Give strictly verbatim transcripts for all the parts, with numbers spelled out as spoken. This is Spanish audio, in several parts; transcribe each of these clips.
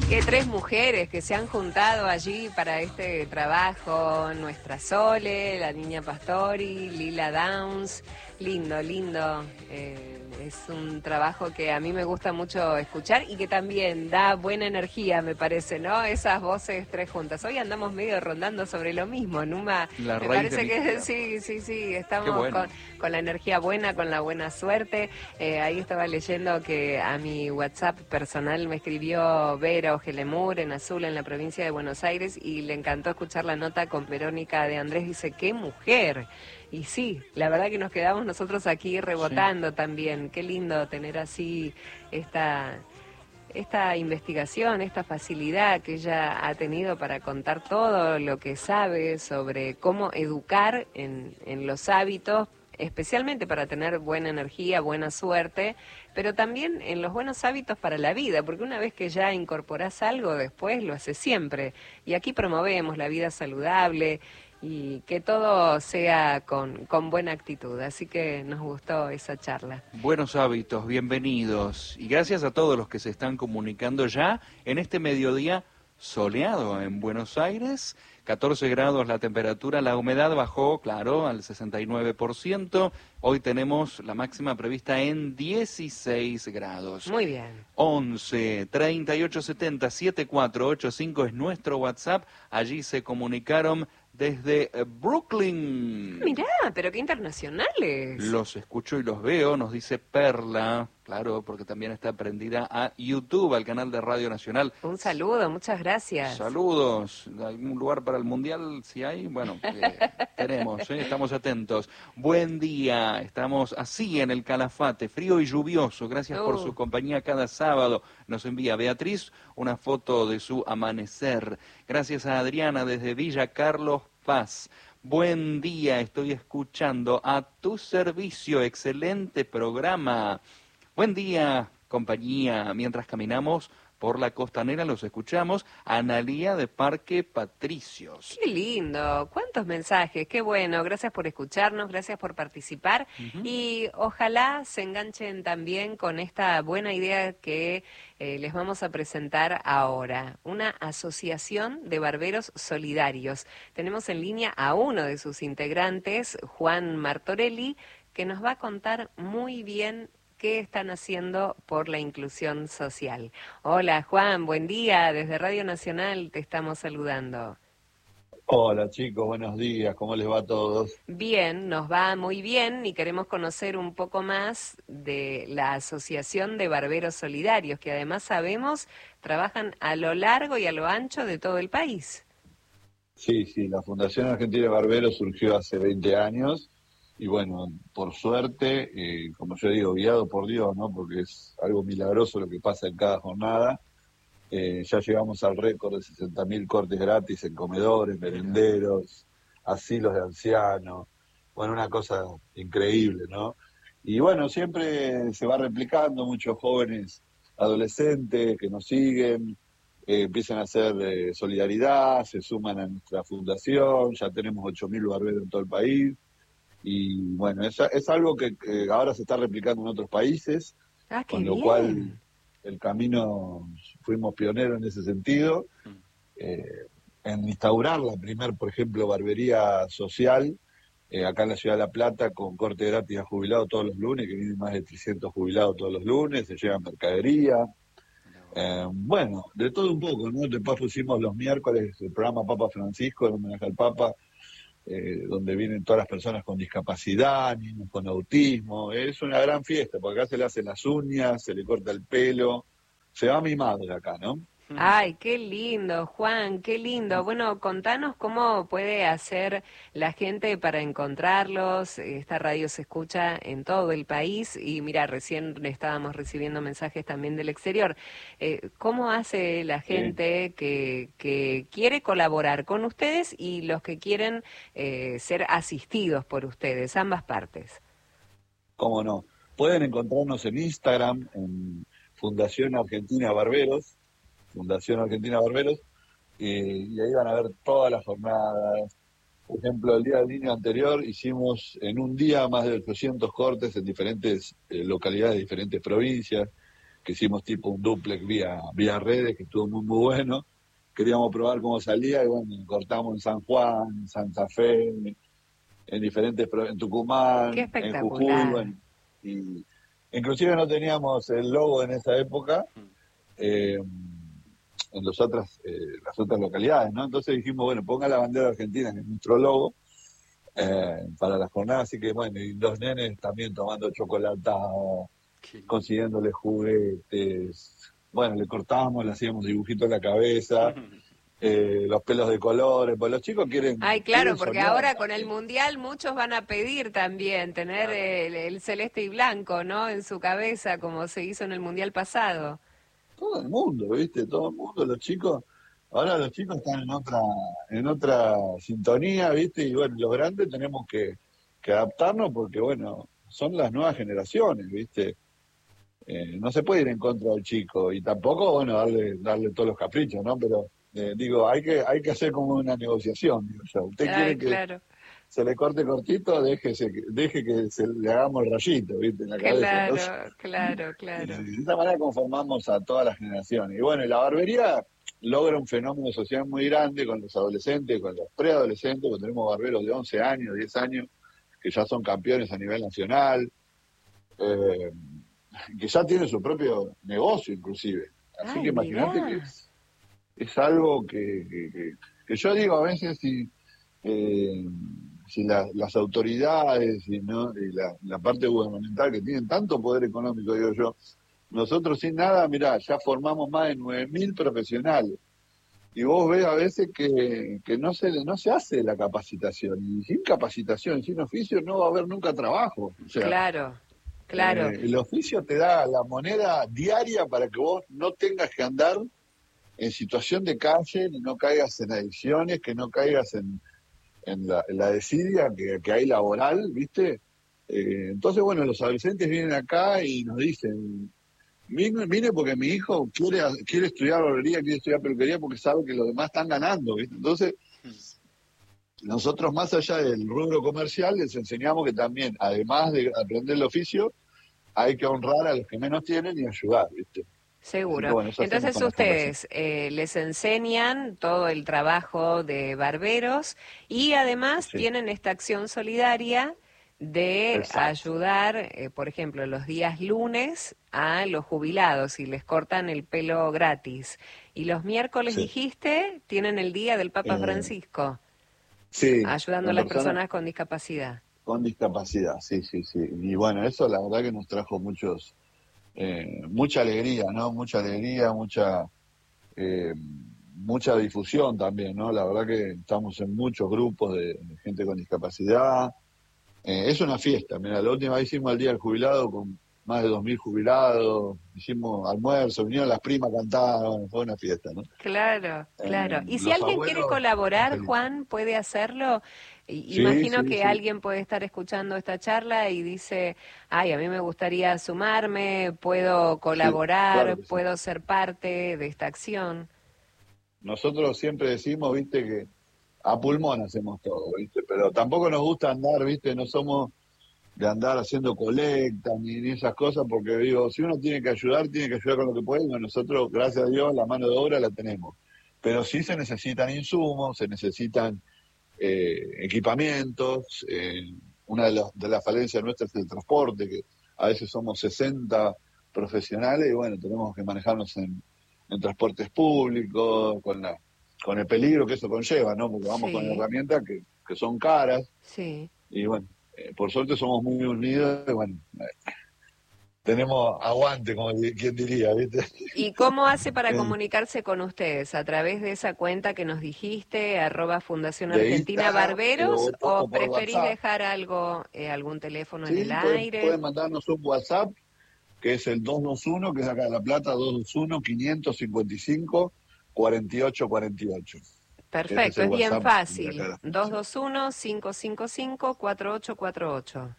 Que tres mujeres que se han juntado allí para este trabajo, nuestra Sole, la niña Pastori, Lila Downs, lindo, lindo, eh, es un trabajo que a mí me gusta mucho escuchar y que también da buena energía, me parece, ¿no? Esas voces tres juntas. Hoy andamos medio rondando sobre lo mismo, Numa, la me raíz parece de que sí, sí, sí, estamos bueno. con, con la energía buena, con la buena suerte. Eh, ahí estaba leyendo que a mi WhatsApp personal me escribió Vero Gelemur en Azul, en la provincia de Buenos Aires, y le encantó escuchar la nota con Verónica de Andrés. Dice, ¡qué mujer! Y sí, la verdad que nos quedamos nosotros aquí rebotando sí. También. Qué lindo tener así esta... esta investigación, esta facilidad que ella ha tenido para contar todo lo que sabe sobre cómo educar en, en los hábitos, especialmente para tener buena energía, buena suerte, pero también en los buenos hábitos para la vida, porque una vez que ya incorporás algo, después lo haces siempre. Y aquí promovemos la vida saludable y que todo sea con, con buena actitud. Así que nos gustó esa charla. Buenos hábitos, bienvenidos. Y gracias a todos los que se están comunicando ya en este mediodía soleado en Buenos Aires. catorce grados la temperatura, la humedad bajó, claro, al sesenta y nueve por ciento. Hoy tenemos la máxima prevista en dieciséis grados. Muy bien. once, treinta y ocho, setenta, setenta y cuatro ochenta y cinco es nuestro WhatsApp. Allí se comunicaron desde Brooklyn. Mirá, pero qué internacionales. Los escucho y los veo, nos dice Perla, claro, porque también está prendida a YouTube, al canal de Radio Nacional. Un saludo, muchas gracias. Saludos. ¿Hay un lugar para el Mundial? Si hay, bueno, eh, tenemos, ¿eh? Estamos atentos. Buen día, estamos así en el Calafate, frío y lluvioso. Gracias uh. por su compañía cada sábado. Nos envía Beatriz una foto de su amanecer. Gracias a Adriana desde Villa Carlos Paz. Buen día, estoy escuchando a tu servicio, excelente programa. Buen día, compañía, mientras caminamos por la costanera los escuchamos. Analía de Parque Patricios. Qué lindo, cuántos mensajes, qué bueno, gracias por escucharnos, gracias por participar uh-huh. Y ojalá se enganchen también con esta buena idea que eh, les vamos a presentar ahora, una asociación de barberos solidarios. Tenemos en línea a uno de sus integrantes, Juan Martorelli, que nos va a contar muy bien qué están haciendo por la inclusión social. Hola Juan, buen día, desde Radio Nacional te estamos saludando. Hola chicos, buenos días, ¿cómo les va a todos? Bien, nos va muy bien y queremos conocer un poco más de la Asociación de Barberos Solidarios, que además sabemos trabajan a lo largo y a lo ancho de todo el país. Sí, sí, la Fundación Argentina de Barberos surgió hace veinte años. Y bueno, por suerte, eh, como yo digo, guiado por Dios, ¿no? Porque es algo milagroso lo que pasa en cada jornada. Eh, ya llegamos al récord de sesenta mil cortes gratis en comedores, merenderos, asilos de ancianos. Bueno, una cosa increíble, ¿no? Y bueno, siempre se va replicando, muchos jóvenes adolescentes que nos siguen, eh, empiezan a hacer eh, solidaridad, se suman a nuestra fundación, ya tenemos ocho mil barberos en todo el país. Y bueno, es, es algo que, que ahora se está replicando en otros países, ah, con lo bien. cual el camino, fuimos pioneros en ese sentido, eh, en instaurar la primer, por ejemplo, barbería social, eh, acá en la ciudad de La Plata, con corte gratis a jubilados todos los lunes, que vienen más de trescientos jubilados todos los lunes, se llevan mercadería. Eh, bueno, de todo un poco, ¿no? Después pusimos los miércoles el programa Papa Francisco, en homenaje al Papa, Eh, donde vienen todas las personas con discapacidad, niños con autismo. Es una gran fiesta, porque acá se le hacen las uñas, se le corta el pelo, se va mimado de acá, ¿no? Ay, qué lindo, Juan, qué lindo. Bueno, contanos cómo puede hacer la gente para encontrarlos. Esta radio se escucha en todo el país y mira, recién estábamos recibiendo mensajes también del exterior. Eh, ¿Cómo hace la gente que, que quiere colaborar con ustedes y los que quieren eh, ser asistidos por ustedes, ambas partes? Cómo no. Pueden encontrarnos en Instagram, en Fundación Argentina Barberos, Fundación Argentina Barberos, eh, y ahí van a ver todas las jornadas. Por ejemplo, el Día del Niño anterior hicimos en un día más de ochocientos cortes en diferentes eh, localidades de diferentes provincias. que hicimos tipo un duplex vía, vía redes, que estuvo muy, muy bueno. Queríamos probar cómo salía y bueno, cortamos en San Juan, en Santa Fe, en diferentes, en Qué Tucumán, en Jujuy, espectacular. bueno, y inclusive no teníamos el logo en esa época, eh, en los otras, eh, las otras localidades, ¿no? Entonces dijimos, bueno, ponga la bandera argentina, que es nuestro logo, eh, para la jornada, así que bueno, y los nenes también tomando chocolatado, consiguiéndole juguetes, bueno, le cortábamos, le hacíamos dibujitos en la cabeza, eh, los pelos de colores, pues los chicos quieren, Ay, claro, quieren porque soñar ahora con el también. Mundial muchos van a pedir también tener Claro. el, el celeste y blanco, ¿no? En su cabeza, como se hizo en el Mundial pasado. Todo el mundo, ¿viste? Todo el mundo, los chicos, ahora los chicos están en otra, en otra sintonía, ¿viste? Y bueno, los grandes tenemos que, que adaptarnos porque, bueno, son las nuevas generaciones, ¿viste? Eh, no se puede ir en contra del chico y tampoco, bueno, darle, darle todos los caprichos, ¿no? Pero eh, digo, hay que, hay que hacer como una negociación, digo yo. Usted Ay, quiere que claro, se le corte cortito, déjese, que- deje que se le hagamos el rayito, ¿viste? En la cabeza. Entonces, claro, claro, y claro. de esta manera conformamos a todas las generaciones. Y bueno, y la barbería logra un fenómeno social muy grande con los adolescentes, con los preadolescentes, porque tenemos barberos de once años, diez años, que ya son campeones a nivel nacional, eh, que ya tienen su propio negocio inclusive. Así que Ay, imagínate que mirá. es, es algo que, que, que- que yo digo a veces si, eh, si la- las autoridades y, ¿no? y la, la parte gubernamental que tienen tanto poder económico, digo yo, nosotros sin nada, mirá, ya formamos más de nueve mil profesionales. Y vos ves a veces que, que no se no se hace la capacitación. Y sin capacitación, sin oficio, no va a haber nunca trabajo. O sea, Claro, claro. eh, el oficio te da la moneda diaria para que vos no tengas que andar en situación de calle, ni no caigas en adicciones, que no caigas en, en, la, en la desidia que, que hay laboral, ¿viste? Eh, entonces, bueno, los adolescentes vienen acá y nos dicen, vine, vine porque mi hijo quiere, quiere estudiar barbería, quiere estudiar peluquería porque sabe que los demás están ganando, ¿viste? Entonces, nosotros más allá del rubro comercial les enseñamos que también, además de aprender el oficio, hay que honrar a los que menos tienen y ayudar, ¿viste? Así que Seguro. bueno, eso hacemos Entonces con la fundación. ustedes eh, les enseñan todo el trabajo de barberos y además Sí, tienen esta acción solidaria de exacto. ayudar, eh, por ejemplo, los días lunes a los jubilados y les cortan el pelo gratis. Y los miércoles, Sí. dijiste, tienen el día del Papa Eh, Francisco, sí, ayudando a con las personas personas con discapacidad. con discapacidad, sí, sí, sí. Y bueno, eso la verdad que nos trajo muchos, eh, mucha alegría, ¿no? Mucha alegría, mucha, eh, mucha difusión también, ¿no? La verdad que estamos en muchos grupos de, de gente con discapacidad. Eh, es una fiesta, mira, la última vez hicimos el Día del Jubilado con más de dos mil jubilados, hicimos almuerzo, vinieron las primas, cantaron, fue una fiesta, ¿no? Claro, Eh, claro. Y si los alguien quiere abuelos están colaborar, felices. Juan, puede hacerlo. I- Sí, Imagino sí, que sí. alguien puede estar escuchando esta charla y dice, ay, a mí me gustaría sumarme, puedo Sí, claro colaborar, que sí. puedo ser parte de esta acción. Nosotros siempre decimos, viste, que a pulmón hacemos todo, viste, pero tampoco nos gusta andar, viste, no somos de andar haciendo colectas ni, ni esas cosas, porque digo, si uno tiene que ayudar, tiene que ayudar con lo que puede, y bueno, nosotros, gracias a Dios, la mano de obra la tenemos. Pero sí se necesitan insumos, se necesitan eh, equipamientos, eh, una de, los, de las falencias nuestras es el transporte, que a veces somos sesenta profesionales y bueno, tenemos que manejarnos en, en transportes públicos, con la con el peligro que eso conlleva, ¿no? Porque vamos con Sí, herramientas que, que son caras sí. y bueno, eh, por suerte somos muy unidos y bueno, eh, tenemos aguante, como di- quien diría, ¿viste? ¿Y cómo hace para Eh, comunicarse con ustedes? ¿A través de esa cuenta que nos dijiste, arroba Fundación de Argentina Instagram eh, Barberos, o, por, o o por preferís WhatsApp, dejar algo, eh, algún teléfono en el ¿sí? Pueden, aire? pueden mandarnos un WhatsApp que es el dos dos uno, que es acá de La Plata, dos dos uno, quinientos cincuenta y cinco, cuarenta y ocho cuarenta y ocho. Ese es Perfecto, el es bien WhatsApp de acá de fácil. la dos fundación. dos uno, cinco cinco cinco, cuatro ocho cuatro ocho.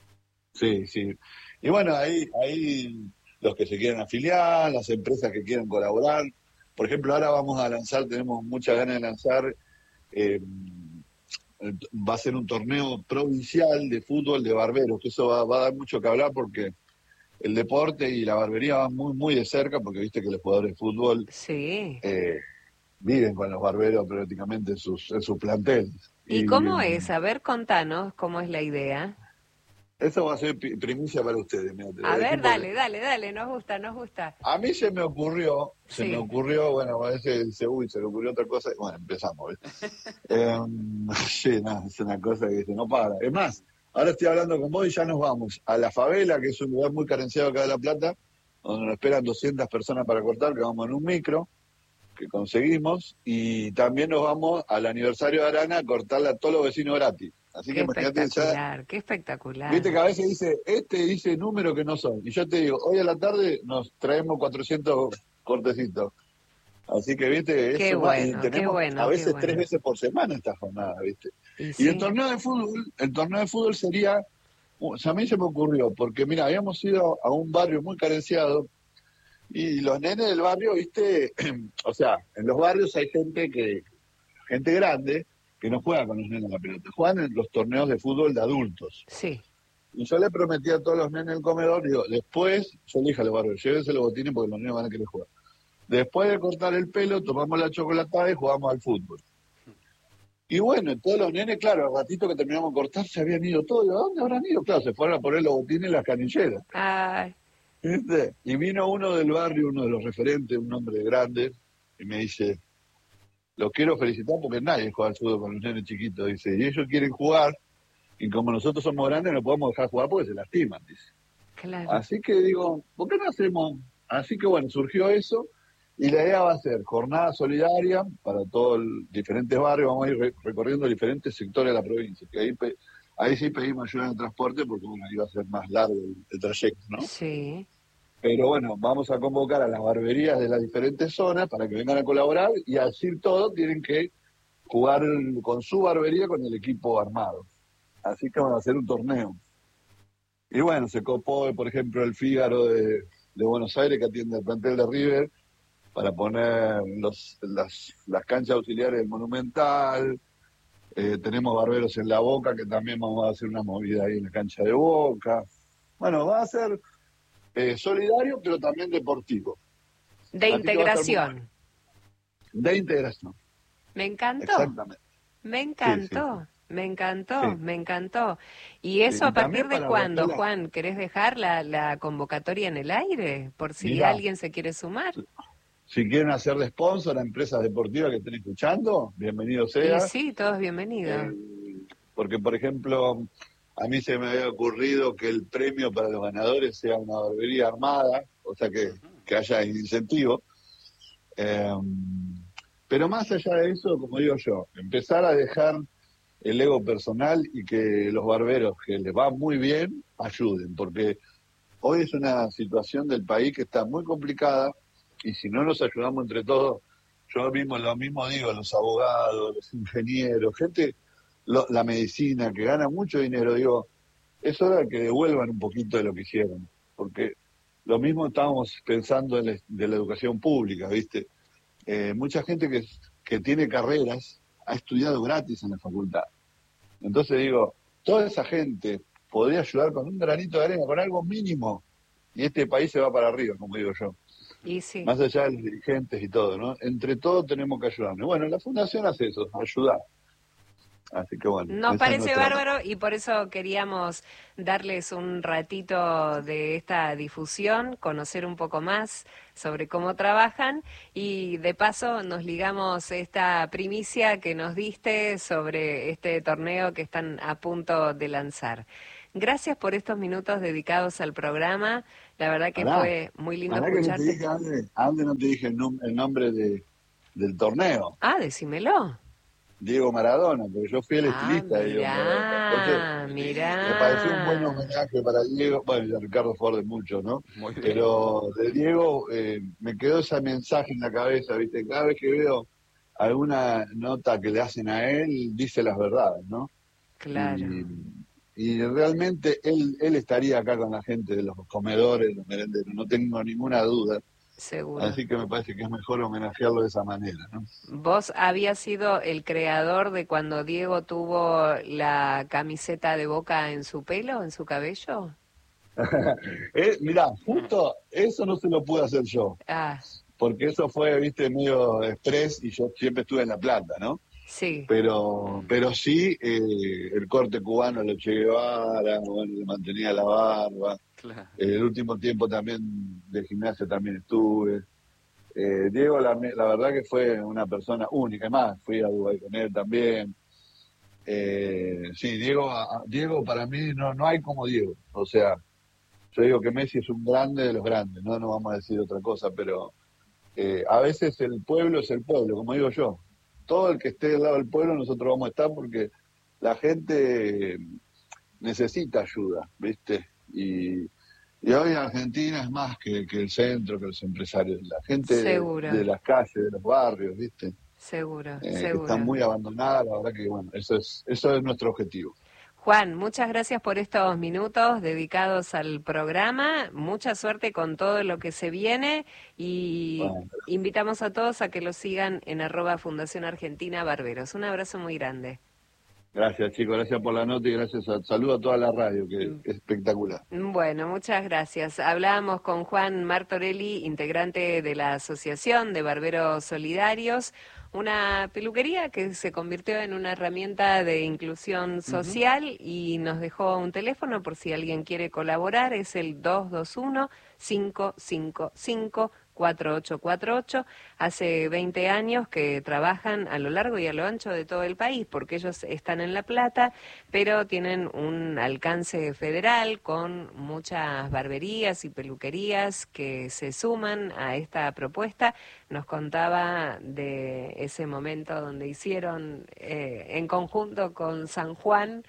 Sí, sí. Y bueno, ahí, ahí los que se quieren afiliar, las empresas que quieren colaborar. Por ejemplo, ahora vamos a lanzar, tenemos muchas ganas de lanzar, eh, va a ser un torneo provincial de fútbol de barberos, que eso va, va a dar mucho que hablar porque el deporte y la barbería van muy, muy de cerca, porque viste que los jugadores de fútbol Sí. eh, viven con los barberos prácticamente en sus, en sus planteles. ¿Y Y cómo es? A ver, contanos cómo es la idea. eso va a ser pi- primicia para ustedes, mira, te voy A a decir ver, porque dale, dale, dale, nos gusta, nos gusta. a mí se me ocurrió, se me Sí. ocurrió, bueno, a veces dice, uy, se le ocurrió otra cosa, y bueno, empezamos, ¿ves? Eh, sí, no, es una cosa que dice, no para. Es más, ahora estoy hablando con vos y ya nos vamos a La Favela, que es un lugar muy carenciado acá de La Plata, donde nos esperan doscientas personas para cortar, que vamos en un micro, que conseguimos, y también nos vamos al aniversario de Arana a cortarle a todos los vecinos gratis. Así Qué que imagínate, ya, espectacular, qué viste espectacular. que a veces dice, este dice número que no son. Y yo te digo, hoy a la tarde nos traemos cuatrocientos cortecitos. Así que, viste, Qué eso más, y bueno, qué tenemos a bueno, qué veces tres bueno. veces por semana esta jornada, viste. Y Y el sí, torneo de fútbol, el torneo de fútbol sería, o sea, a mí se me ocurrió, porque mira, habíamos ido a un barrio muy carenciado, y los nenes del barrio, viste, o sea, en los barrios hay gente que, gente grande, que no juega con los nenes a la pelota, juegan en los torneos de fútbol de adultos. sí. Y yo le prometí a todos los nenes del comedor, digo, después, yo le dije a los barrios, llévense los botines porque los nenes van a querer jugar. Después de cortar el pelo, tomamos la chocolatada y jugamos al fútbol. Y bueno, todos los nenes, claro, al ratito que terminamos de cortar, se habían ido todos. ¿A dónde habrán ido? Claro, se fueron a poner los botines en las canilleras. Ay, ¿Viste? Y vino uno del barrio, uno de los referentes, un hombre grande, y me dice, los quiero felicitar porque nadie juega al fútbol con los nenes chiquitos. Dice, y ellos quieren jugar, y como nosotros somos grandes, no podemos dejar jugar porque se lastiman, dice. claro. Así que digo, ¿por qué no hacemos? Así que bueno, surgió eso. Y la idea va a ser jornada solidaria para todos los diferentes barrios, vamos a ir re- recorriendo diferentes sectores de la provincia, que ahí, pe- ahí sí pedimos ayuda en el transporte porque bueno, iba a ser más largo el, el trayecto, ¿no? Sí. Pero bueno, vamos a convocar a las barberías de las diferentes zonas para que vengan a colaborar y así todo tienen que jugar con su barbería con el equipo armado. Así que van a hacer un torneo. Y bueno, se copó, por ejemplo, el Fígaro de, de Buenos Aires que atiende al plantel de River, para poner los, las, las canchas auxiliares del Monumental. Eh, tenemos barberos en La Boca, que también vamos a hacer una movida ahí en la cancha de Boca. Bueno, va a ser eh, solidario, pero también deportivo. De Así que va a estar muy integración. bueno. De integración, Me encantó, exactamente. me Sí, sí, encantó, me encantó, sí. me encantó. ¿Y Sí, eso y a partir también de para cuándo, romper la... Juan? ¿Querés dejar la, la convocatoria en el aire? Por si Mirá, alguien se quiere sumar. si quieren hacer de sponsor a empresas deportivas que estén escuchando, bienvenido Y sea. sí, todos bienvenidos. Eh, porque, por ejemplo, a mí se me había ocurrido que el premio para los ganadores sea una barbería armada, o sea que, que haya incentivo. Eh, pero más allá de eso, como digo yo, empezar a dejar el ego personal y que los barberos que les va muy bien ayuden, porque hoy es una situación del país que está muy complicada y si no nos ayudamos entre todos, yo mismo lo mismo digo, los abogados, los ingenieros, gente, lo, la medicina que gana mucho dinero, digo, es hora de que devuelvan un poquito de lo que hicieron, porque lo mismo estábamos pensando en la, de la educación pública, ¿viste? Eh, mucha gente que, que tiene carreras ha estudiado gratis en la facultad. Entonces digo, toda esa gente podría ayudar con un granito de arena, con algo mínimo, y este país se va para arriba, como digo yo. Y sí. Más allá de los dirigentes y todo, ¿no? Entre todos tenemos que ayudarnos. Bueno, la fundación hace eso, ayudar. Así que bueno. Nos esa es parece nuestra... bárbaro y por eso queríamos darles un ratito de esta difusión, conocer un poco más sobre cómo trabajan y de paso nos ligamos esta primicia que nos diste sobre este torneo que están a punto de lanzar. Gracias por estos minutos dedicados al programa, la verdad que Pará, fue muy lindo pará que no te escucharte. dije, Ande, Ande, no te dije el, nom- el nombre de, del torneo. Ah, decímelo. Diego Maradona, porque yo fui el Ah, estilista de Diego Maradona. mirá, Entonces, me pareció un buen mirá. homenaje para Diego, bueno, y a Ricardo Ford de mucho, ¿no? Muy bien. Pero de Diego eh, me quedó ese mensaje en la cabeza, ¿viste? Cada vez que veo alguna nota que le hacen a él, dice las verdades, ¿no? Claro. Y, y realmente él, él estaría acá con la gente de los comedores, de los merenderos, no tengo ninguna duda. Seguro. Así que me parece que es mejor homenajearlo de esa manera, ¿no? ¿Vos habías sido el creador de cuando Diego tuvo la camiseta de Boca en su pelo, en su cabello? eh, mirá, justo eso no se lo pude hacer yo, Ah, porque eso fue, viste, medio express y yo siempre estuve en La Plata, ¿no? sí. Pero, pero sí, eh, el corte cubano lo Che Guevara, bueno, le mantenía la barba. Claro. Eh, el último tiempo también de gimnasia también estuve. Eh, Diego, la, la verdad que fue una persona única, además fui a Dubái con él también. Eh, sí, Diego, a- Diego para mí no, no hay como Diego. O sea, yo digo que Messi es un grande de los grandes, no, no vamos a decir otra cosa, pero eh, a veces el pueblo es el pueblo, como digo yo. Todo el que esté del lado del pueblo nosotros vamos a estar porque la gente necesita ayuda, ¿viste? Y, y hoy Argentina es más que, que el centro, que los empresarios, la gente de, Seguro, de las calles, de los barrios, ¿viste? seguro, Eh, que están seguro. muy abandonadas, la verdad que bueno, eso es, eso es nuestro objetivo. Juan, muchas gracias por estos minutos dedicados al programa. Mucha suerte con todo lo que se viene y Bueno, invitamos a todos a que lo sigan en arroba Fundación Argentina Barberos. Un abrazo muy grande. gracias chicos, gracias por la nota y gracias a, saludo a toda la radio, que es espectacular. Bueno, muchas gracias. Hablábamos con Juan Martorelli, integrante de la Asociación de Barberos Solidarios, una peluquería que se convirtió en una herramienta de inclusión social y nos dejó un teléfono por si alguien quiere colaborar, es el dos dos uno, cinco cinco cinco, cuatro ocho cuatro ocho. Hace veinte años que trabajan a lo largo y a lo ancho de todo el país, porque ellos están en La Plata, pero tienen un alcance federal con muchas barberías y peluquerías que se suman a esta propuesta. Nos contaba de ese momento donde hicieron eh, en conjunto con San Juan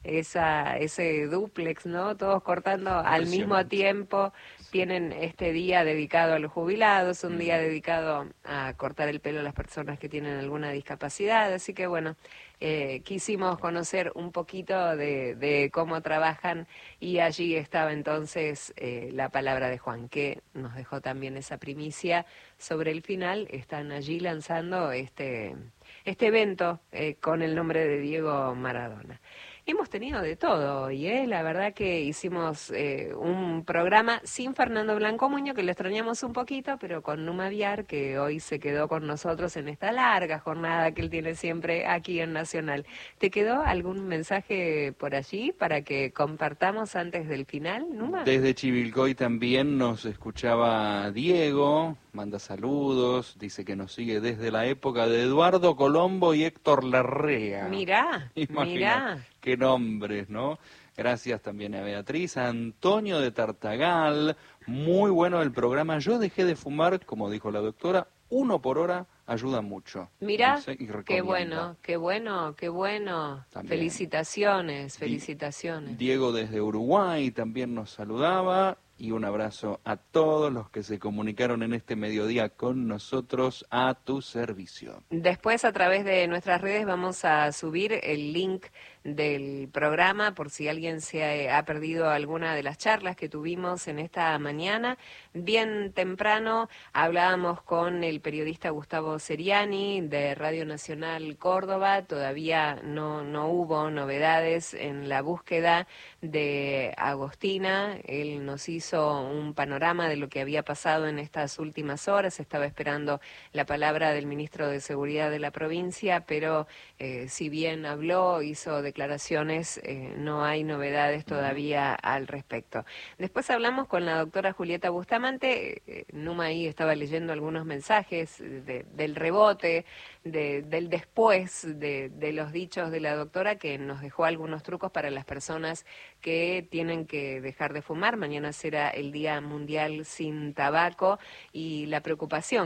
esa, ese dúplex, ¿no? Todos cortando al mismo Impresionante. tiempo. Tienen este día dedicado a los jubilados, un día Mm. dedicado a cortar el pelo a las personas que tienen alguna discapacidad. Así que bueno, eh, quisimos conocer un poquito de, de cómo trabajan y allí estaba entonces eh, la palabra de Juan, que nos dejó también esa primicia sobre el final. Están allí lanzando este, este evento eh, con el nombre de Diego Maradona. Hemos tenido de todo y ¿eh? La verdad que hicimos eh, un programa sin Fernando Blanco Muñoz, que lo extrañamos un poquito, pero con Numa Viar, que hoy se quedó con nosotros en esta larga jornada que él tiene siempre aquí en Nacional. ¿Te quedó algún mensaje por allí para que compartamos antes del final, Numa? Desde Chivilcoy también nos escuchaba Diego, manda saludos, dice que nos sigue desde la época de Eduardo Colombo y Héctor Larrea. Mirá, Imagina, mirá. qué nombres, ¿no? Gracias también a Beatriz, a Antonio de Tartagal, muy bueno el programa. Yo dejé de fumar, como dijo la doctora, uno por hora ayuda mucho. Mirá, Dice y qué recomienda. bueno, qué bueno, qué bueno. También. Felicitaciones, Di- felicitaciones. Diego desde Uruguay también nos saludaba y un abrazo a todos los que se comunicaron en este mediodía con nosotros a tu servicio. Después a través de nuestras redes vamos a subir el link del programa por si alguien se ha perdido alguna de las charlas que tuvimos en esta mañana. Bien temprano hablábamos con el periodista Gustavo Seriani de Radio Nacional Córdoba. Todavía no, no hubo novedades en la búsqueda de Agostina. Él nos hizo un panorama de lo que había pasado en estas últimas horas. Estaba esperando la palabra del ministro de Seguridad de la provincia, pero eh, si bien habló, hizo declaraciones, eh, no hay novedades todavía al respecto. Después hablamos con la doctora Julieta Bustamante. eh, Numa ahí estaba leyendo algunos mensajes de, del rebote, de, del después de, de los dichos de la doctora, que nos dejó algunos trucos para las personas que tienen que dejar de fumar. Mañana será el Día Mundial sin Tabaco y la preocupación